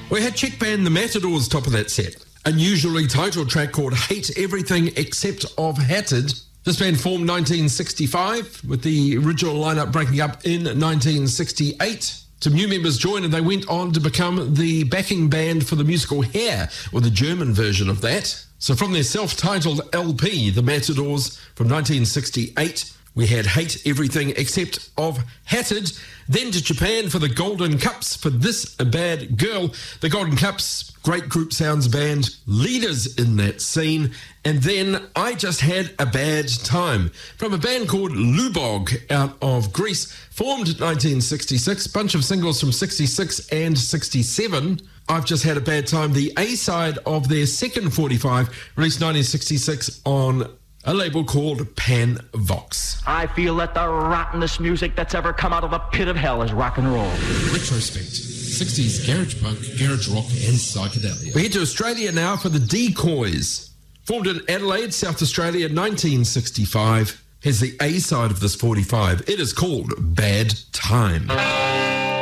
We had Czech band The Matadors top of that set. Unusually titled track called Hate Everything Except of Hatted. This band formed 1965 with the original lineup breaking up in 1968. Some new members joined and they went on to become the backing band for the musical Hair, or the German version of that. So from their self-titled LP, The Matadors, from 1968, we had Hate Everything Except of Hatted. Then to Japan for the Golden Cups for This a Bad Girl. The Golden Cups, great group sounds band, leaders in that scene. And then I Just Had a Bad Time from a band called Lubog out of Greece, formed in 1966, bunch of singles from 66 and 67. I've Just Had a Bad Time, the A-side of their second 45, released 1966 on a label called Pan Vox. I feel that the rottenest music that's ever come out of the pit of hell is rock and roll. Retrospect. 60s garage punk, garage rock and psychedelia. We head to Australia now for the Decoys. Formed in Adelaide, South Australia, 1965. Here's the A-side of this 45. It is called Bad Time.